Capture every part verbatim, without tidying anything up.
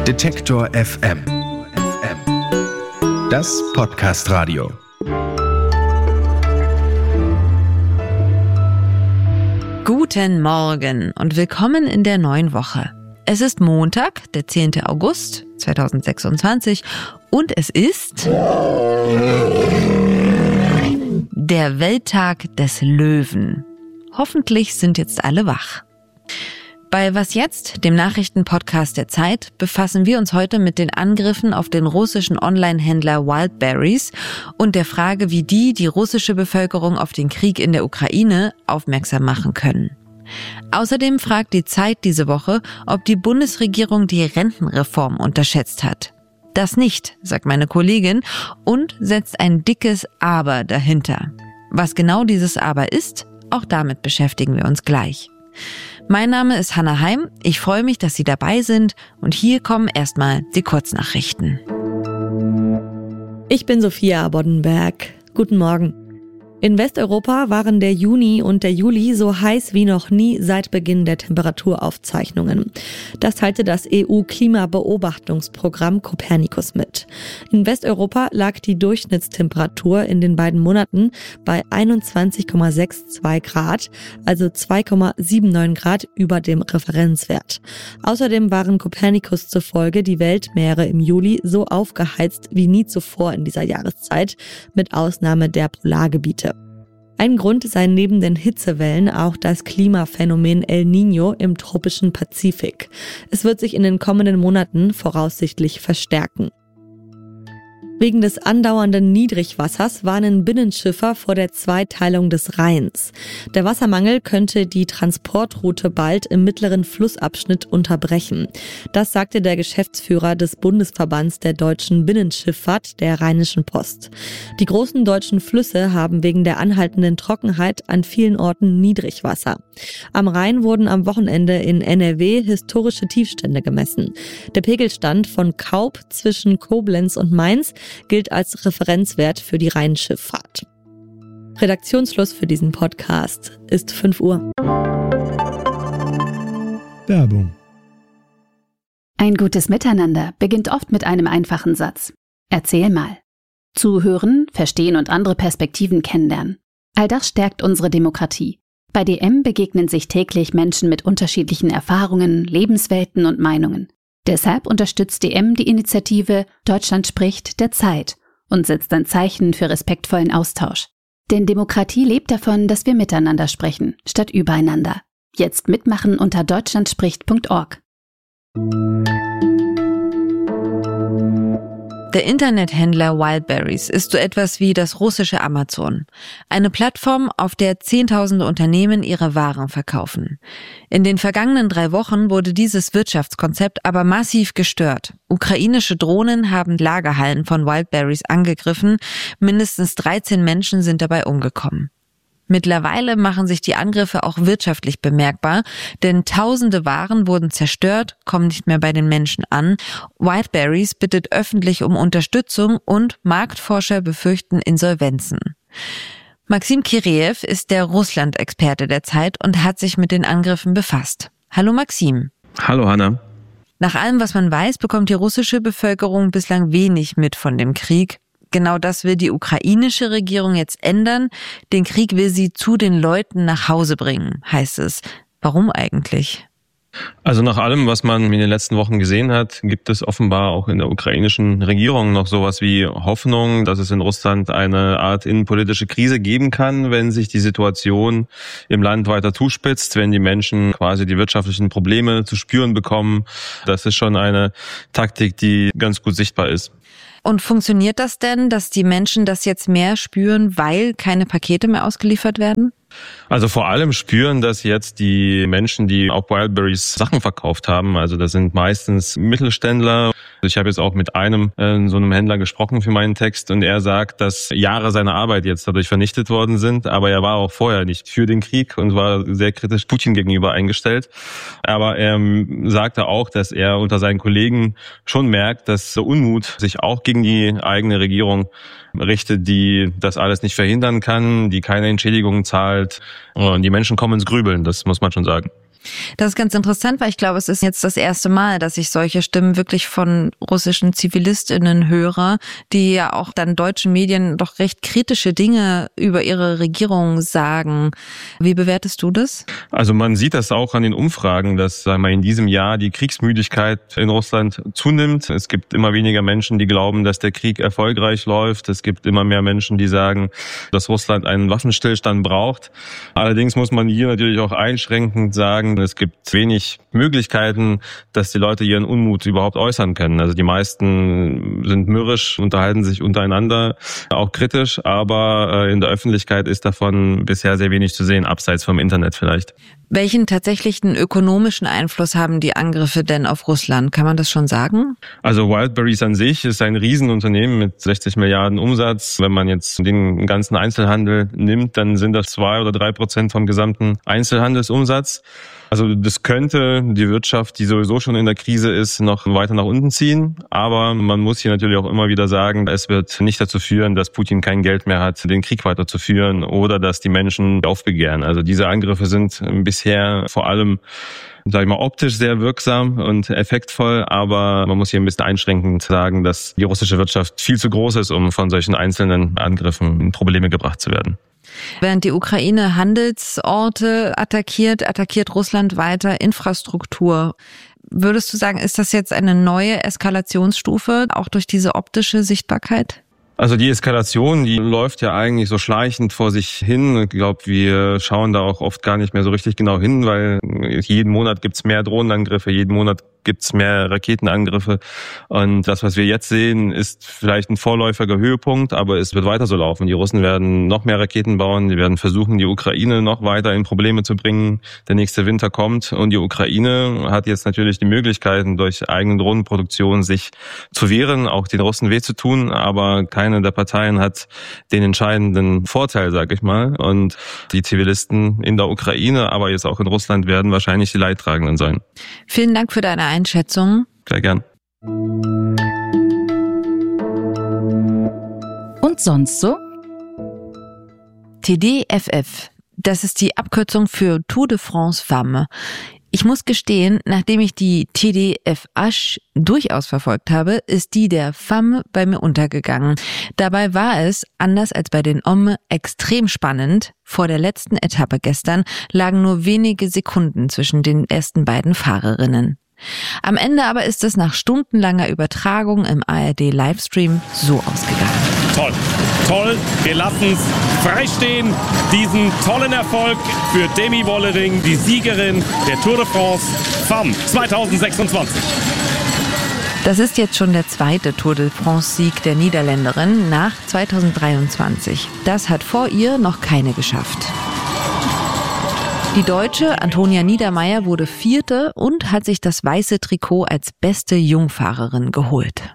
Detektor F M. Das Podcast-Radio. Guten Morgen und willkommen in der neuen Woche. Es ist Montag, der zehnten August zweitausendsechsundzwanzig und es ist der Welttag des Löwen. Hoffentlich sind jetzt alle wach. Bei Was jetzt, dem Nachrichtenpodcast der Zeit, befassen wir uns heute mit den Angriffen auf den russischen Online-Händler Wildberries und der Frage, wie die die russische Bevölkerung auf den Krieg in der Ukraine aufmerksam machen können. Außerdem fragt die Zeit diese Woche, ob die Bundesregierung die Rentenreform unterschätzt hat. Das nicht, sagt meine Kollegin, und setzt ein dickes Aber dahinter. Was genau dieses Aber ist, auch damit beschäftigen wir uns gleich. Mein Name ist Hannah Heim, ich freue mich, dass Sie dabei sind und hier kommen erstmal die Kurznachrichten. Ich bin Sophia Boddenberg. Guten Morgen. In Westeuropa waren der Juni und der Juli so heiß wie noch nie seit Beginn der Temperaturaufzeichnungen. Das teilte das E U-Klimabeobachtungsprogramm Copernicus mit. In Westeuropa lag die Durchschnittstemperatur in den beiden Monaten bei einundzwanzig Komma zweiundsechzig Grad, also zwei Komma neunundsiebzig Grad über dem Referenzwert. Außerdem waren Copernicus zufolge die Weltmeere im Juli so aufgeheizt wie nie zuvor in dieser Jahreszeit, mit Ausnahme der Polargebiete. Ein Grund sei neben den Hitzewellen auch das Klimaphänomen El Niño im tropischen Pazifik. Es wird sich in den kommenden Monaten voraussichtlich verstärken. Wegen des andauernden Niedrigwassers warnen Binnenschiffer vor der Zweiteilung des Rheins. Der Wassermangel könnte die Transportroute bald im mittleren Flussabschnitt unterbrechen. Das sagte der Geschäftsführer des Bundesverbands der deutschen Binnenschifffahrt, der Rheinischen Post. Die großen deutschen Flüsse haben wegen der anhaltenden Trockenheit an vielen Orten Niedrigwasser. Am Rhein wurden am Wochenende in N R W historische Tiefstände gemessen. Der Pegelstand von Kaub zwischen Koblenz und Mainz gilt als Referenzwert für die Rheinschifffahrt. Redaktionsschluss für diesen Podcast ist fünf Uhr. Werbung. Ein gutes Miteinander beginnt oft mit einem einfachen Satz. Erzähl mal. Zuhören, verstehen und andere Perspektiven kennenlernen. All das stärkt unsere Demokratie. Bei D M begegnen sich täglich Menschen mit unterschiedlichen Erfahrungen, Lebenswelten und Meinungen. Deshalb unterstützt D M die Initiative Deutschland spricht der Zeit und setzt ein Zeichen für respektvollen Austausch. Denn Demokratie lebt davon, dass wir miteinander sprechen, statt übereinander. Jetzt mitmachen unter deutschlandspricht punkt org. Der Internethändler Wildberries ist so etwas wie das russische Amazon. Eine Plattform, auf der Zehntausende Unternehmen ihre Waren verkaufen. In den vergangenen drei Wochen wurde dieses Wirtschaftskonzept aber massiv gestört. Ukrainische Drohnen haben Lagerhallen von Wildberries angegriffen. Mindestens dreizehn Menschen sind dabei umgekommen. Mittlerweile machen sich die Angriffe auch wirtschaftlich bemerkbar, denn tausende Waren wurden zerstört, kommen nicht mehr bei den Menschen an. Wildberries bittet öffentlich um Unterstützung und Marktforscher befürchten Insolvenzen. Maxim Kireev ist der Russland-Experte der Zeit und hat sich mit den Angriffen befasst. Hallo Maxim. Hallo Hanna. Nach allem, was man weiß, bekommt die russische Bevölkerung bislang wenig mit von dem Krieg. Genau das will die ukrainische Regierung jetzt ändern. Den Krieg will sie zu den Leuten nach Hause bringen, heißt es. Warum eigentlich? Also nach allem, was man in den letzten Wochen gesehen hat, gibt es offenbar auch in der ukrainischen Regierung noch sowas wie Hoffnung, dass es in Russland eine Art innenpolitische Krise geben kann, wenn sich die Situation im Land weiter zuspitzt, wenn die Menschen quasi die wirtschaftlichen Probleme zu spüren bekommen. Das ist schon eine Taktik, die ganz gut sichtbar ist. Und funktioniert das denn, dass die Menschen das jetzt mehr spüren, weil keine Pakete mehr ausgeliefert werden? Also vor allem spüren das jetzt die Menschen, die auf Wildberries Sachen verkauft haben. Also das sind meistens Mittelständler. Ich habe jetzt auch mit einem äh, so einem Händler gesprochen für meinen Text und er sagt, dass Jahre seiner Arbeit jetzt dadurch vernichtet worden sind. Aber er war auch vorher nicht für den Krieg und war sehr kritisch Putin gegenüber eingestellt. Aber er ähm, sagte auch, dass er unter seinen Kollegen schon merkt, dass der Unmut sich auch gegen die eigene Regierung richtet, die das alles nicht verhindern kann, die keine Entschädigungen zahlt. Und die Menschen kommen ins Grübeln, das muss man schon sagen. Das ist ganz interessant, weil ich glaube, es ist jetzt das erste Mal, dass ich solche Stimmen wirklich von russischen ZivilistInnen höre, die ja auch dann deutschen Medien doch recht kritische Dinge über ihre Regierung sagen. Wie bewertest du das? Also man sieht das auch an den Umfragen, dass sagen wir, in diesem Jahr die Kriegsmüdigkeit in Russland zunimmt. Es gibt immer weniger Menschen, die glauben, dass der Krieg erfolgreich läuft. Es gibt immer mehr Menschen, die sagen, dass Russland einen Waffenstillstand braucht. Allerdings muss man hier natürlich auch einschränkend sagen, es gibt wenig Möglichkeiten, dass die Leute ihren Unmut überhaupt äußern können. Also die meisten sind mürrisch, unterhalten sich untereinander, auch kritisch, aber in der Öffentlichkeit ist davon bisher sehr wenig zu sehen, abseits vom Internet vielleicht. Welchen tatsächlichen ökonomischen Einfluss haben die Angriffe denn auf Russland? Kann man das schon sagen? Also Wildberries an sich ist ein Riesenunternehmen mit sechzig Milliarden Umsatz. Wenn man jetzt den ganzen Einzelhandel nimmt, dann sind das zwei oder drei Prozent vom gesamten Einzelhandelsumsatz. Also das könnte die Wirtschaft, die sowieso schon in der Krise ist, noch weiter nach unten ziehen. Aber man muss hier natürlich auch immer wieder sagen, es wird nicht dazu führen, dass Putin kein Geld mehr hat, den Krieg weiterzuführen oder dass die Menschen aufbegehren. Also diese Angriffe sind bisher vor allem, sag ich mal, optisch sehr wirksam und effektvoll, aber man muss hier ein bisschen einschränkend sagen, dass die russische Wirtschaft viel zu groß ist, um von solchen einzelnen Angriffen in Probleme gebracht zu werden. Während die Ukraine Handelsorte attackiert, attackiert Russland weiter Infrastruktur. Würdest du sagen, ist das jetzt eine neue Eskalationsstufe, auch durch diese optische Sichtbarkeit? Also die Eskalation, die läuft ja eigentlich so schleichend vor sich hin. Ich glaube, wir schauen da auch oft gar nicht mehr so richtig genau hin, weil jeden Monat gibt's mehr Drohnenangriffe, jeden Monat gibt's mehr Raketenangriffe. Und das, was wir jetzt sehen, ist vielleicht ein vorläufiger Höhepunkt, aber es wird weiter so laufen. Die Russen werden noch mehr Raketen bauen, die werden versuchen, die Ukraine noch weiter in Probleme zu bringen. Der nächste Winter kommt und die Ukraine hat jetzt natürlich die Möglichkeiten, durch eigene Drohnenproduktion sich zu wehren, auch den Russen weh zu tun, aber keine der Parteien hat den entscheidenden Vorteil, sag ich mal. Und die Zivilisten in der Ukraine, aber jetzt auch in Russland, werden wahrscheinlich die Leidtragenden sein. Vielen Dank für deine Einschätzung. Sehr gern. Und sonst so? T D F F, das ist die Abkürzung für Tour de France Femmes. Ich muss gestehen, nachdem ich die T D F H durchaus verfolgt habe, ist die der Femme bei mir untergegangen. Dabei war es, anders als bei den Hommes, extrem spannend. Vor der letzten Etappe gestern lagen nur wenige Sekunden zwischen den ersten beiden Fahrerinnen. Am Ende aber ist es nach stundenlanger Übertragung im A R D-Livestream so ausgegangen. Toll, toll, wir lassen es freistehen. Diesen tollen Erfolg für Demi Wollering, die Siegerin der Tour de France Femmes zwanzig sechsundzwanzig. Das ist jetzt schon der zweite Tour de France-Sieg der Niederländerin nach zweitausenddreiundzwanzig. Das hat vor ihr noch keine geschafft. Die Deutsche Antonia Niedermeier wurde Vierte und hat sich das weiße Trikot als beste Jungfahrerin geholt.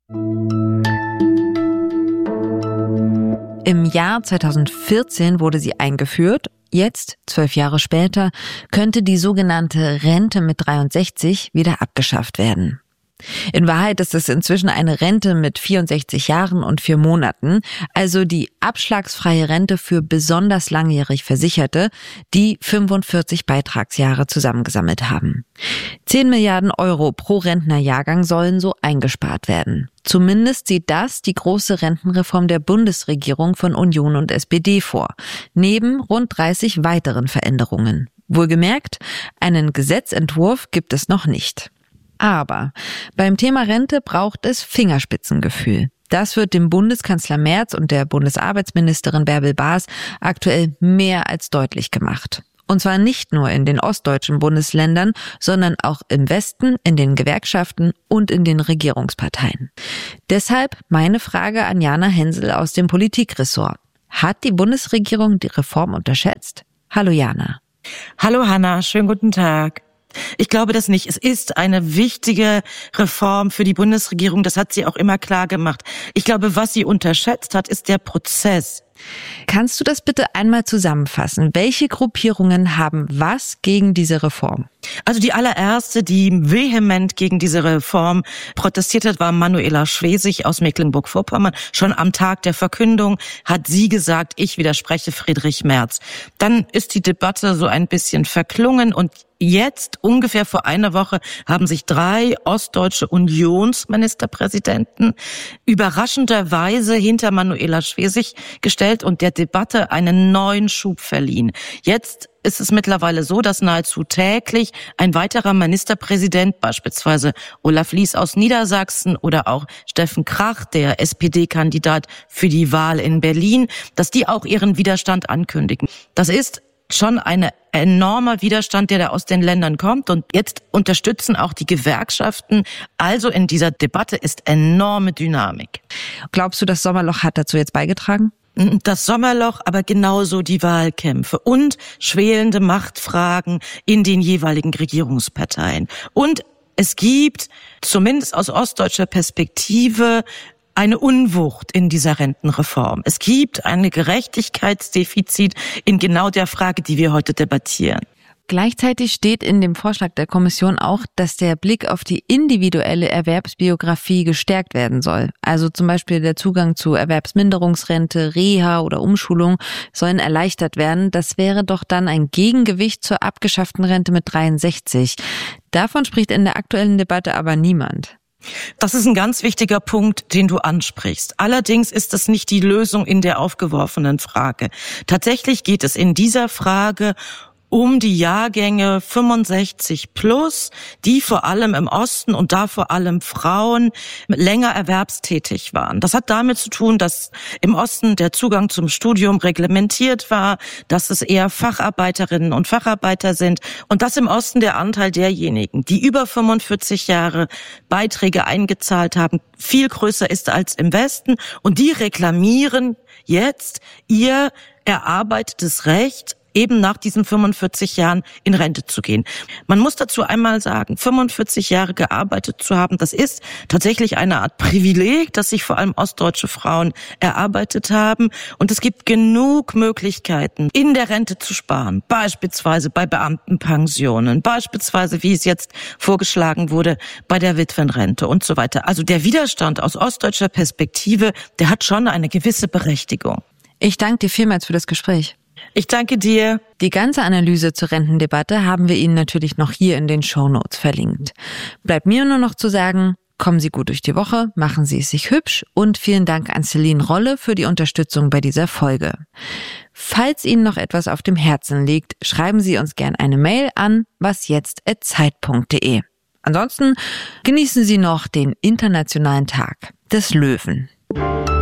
Im Jahr zweitausendvierzehn wurde sie eingeführt. Jetzt, zwölf Jahre später, könnte die sogenannte Rente mit dreiundsechzig wieder abgeschafft werden. In Wahrheit ist es inzwischen eine Rente mit vierundsechzig Jahren und vier Monaten, also die abschlagsfreie Rente für besonders langjährig Versicherte, die fünfundvierzig Beitragsjahre zusammengesammelt haben. zehn Milliarden Euro pro Rentnerjahrgang sollen so eingespart werden. Zumindest sieht das die große Rentenreform der Bundesregierung von Union und S P D vor, neben rund dreißig weiteren Veränderungen. Wohlgemerkt, einen Gesetzentwurf gibt es noch nicht. Aber beim Thema Rente braucht es Fingerspitzengefühl. Das wird dem Bundeskanzler Merz und der Bundesarbeitsministerin Bärbel Baas aktuell mehr als deutlich gemacht. Und zwar nicht nur in den ostdeutschen Bundesländern, sondern auch im Westen, in den Gewerkschaften und in den Regierungsparteien. Deshalb meine Frage an Jana Hensel aus dem Politikressort. Hat die Bundesregierung die Reform unterschätzt? Hallo Jana. Hallo Hanna, schönen guten Tag. Ich glaube das nicht. Es ist eine wichtige Reform für die Bundesregierung. Das hat sie auch immer klar gemacht. Ich glaube, was sie unterschätzt hat, ist der Prozess. Kannst du das bitte einmal zusammenfassen? Welche Gruppierungen haben was gegen diese Reform? Also die allererste, die vehement gegen diese Reform protestiert hat, war Manuela Schwesig aus Mecklenburg-Vorpommern. Schon am Tag der Verkündung hat sie gesagt, ich widerspreche Friedrich Merz. Dann ist die Debatte so ein bisschen verklungen und jetzt, ungefähr vor einer Woche, haben sich drei ostdeutsche Unionsministerpräsidenten überraschenderweise hinter Manuela Schwesig gestellt und der Debatte einen neuen Schub verliehen. Jetzt ist es mittlerweile so, dass nahezu täglich ein weiterer Ministerpräsident, beispielsweise Olaf Lies aus Niedersachsen oder auch Steffen Krach, der S P D-Kandidat für die Wahl in Berlin, dass die auch ihren Widerstand ankündigen. Das ist schon ein enormer Widerstand, der da aus den Ländern kommt. Und jetzt unterstützen auch die Gewerkschaften. Also in dieser Debatte ist enorme Dynamik. Glaubst du, das Sommerloch hat dazu jetzt beigetragen? Das Sommerloch, aber genauso die Wahlkämpfe und schwelende Machtfragen in den jeweiligen Regierungsparteien. Und es gibt, zumindest aus ostdeutscher Perspektive, eine Unwucht in dieser Rentenreform. Es gibt ein Gerechtigkeitsdefizit in genau der Frage, die wir heute debattieren. Gleichzeitig steht in dem Vorschlag der Kommission auch, dass der Blick auf die individuelle Erwerbsbiografie gestärkt werden soll. Also zum Beispiel der Zugang zu Erwerbsminderungsrente, Reha oder Umschulung sollen erleichtert werden. Das wäre doch dann ein Gegengewicht zur abgeschafften Rente mit dreiundsechzig. Davon spricht in der aktuellen Debatte aber niemand. Das ist ein ganz wichtiger Punkt, den du ansprichst. Allerdings ist das nicht die Lösung in der aufgeworfenen Frage. Tatsächlich geht es in dieser Frage um die Jahrgänge fünfundsechzig plus, die vor allem im Osten und da vor allem Frauen länger erwerbstätig waren. Das hat damit zu tun, dass im Osten der Zugang zum Studium reglementiert war, dass es eher Facharbeiterinnen und Facharbeiter sind und dass im Osten der Anteil derjenigen, die über fünfundvierzig Jahre Beiträge eingezahlt haben, viel größer ist als im Westen. Und die reklamieren jetzt ihr erarbeitetes Recht, eben nach diesen fünfundvierzig Jahren in Rente zu gehen. Man muss dazu einmal sagen, fünfundvierzig Jahre gearbeitet zu haben, das ist tatsächlich eine Art Privileg, das sich vor allem ostdeutsche Frauen erarbeitet haben. Und es gibt genug Möglichkeiten, in der Rente zu sparen, beispielsweise bei Beamtenpensionen, beispielsweise, wie es jetzt vorgeschlagen wurde, bei der Witwenrente und so weiter. Also der Widerstand aus ostdeutscher Perspektive, der hat schon eine gewisse Berechtigung. Ich danke dir vielmals für das Gespräch. Ich danke dir. Die ganze Analyse zur Rentendebatte haben wir Ihnen natürlich noch hier in den Shownotes verlinkt. Bleibt mir nur noch zu sagen, kommen Sie gut durch die Woche, machen Sie es sich hübsch und vielen Dank an Celine Rolle für die Unterstützung bei dieser Folge. Falls Ihnen noch etwas auf dem Herzen liegt, schreiben Sie uns gern eine Mail an wasjetzt at zeit punkt de. Ansonsten genießen Sie noch den Internationalen Tag des Löwen.